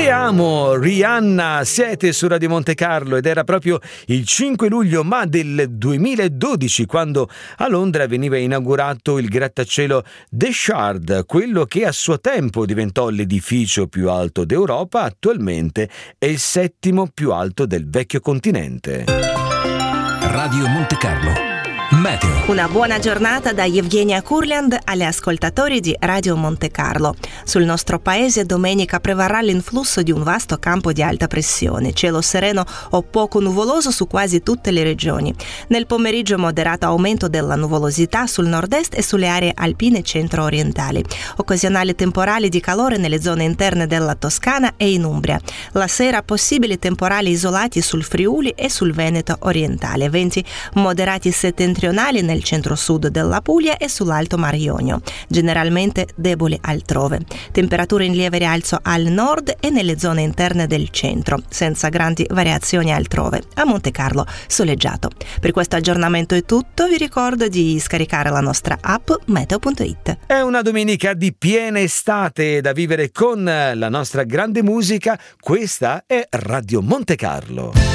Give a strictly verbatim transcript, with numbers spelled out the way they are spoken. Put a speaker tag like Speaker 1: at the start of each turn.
Speaker 1: Ti amo Rihanna, siete su Radio Monte Carlo ed era proprio il cinque luglio ma del duemiladodici quando a Londra veniva inaugurato il grattacielo The Shard, quello che a suo tempo diventò l'edificio più alto d'Europa, attualmente è il settimo più alto del vecchio continente.
Speaker 2: Radio Monte Carlo Meteo.
Speaker 3: Una buona giornata da Evgenia Kurland agli ascoltatori di Radio Monte Carlo. Sul nostro paese domenica prevarrà l'influsso di un vasto campo di alta pressione, cielo sereno o poco nuvoloso su quasi tutte le regioni. Nel pomeriggio moderato aumento della nuvolosità sul nord-est e sulle aree alpine centro-orientali. Occasionali temporali di calore nelle zone interne della Toscana e in Umbria. La sera possibili temporali isolati sul Friuli e sul Veneto orientale. Venti moderati settentrionali nel centro-sud della Puglia e sull'Alto Mar Ionio, generalmente deboli altrove. Temperature in lieve rialzo al nord e nelle zone interne del centro, senza grandi variazioni altrove. A Monte Carlo soleggiato. Per questo aggiornamento è tutto, vi ricordo di scaricare la nostra app meteo punto it.
Speaker 1: È una domenica di piena estate da vivere con la nostra grande musica. Questa è Radio Monte Carlo.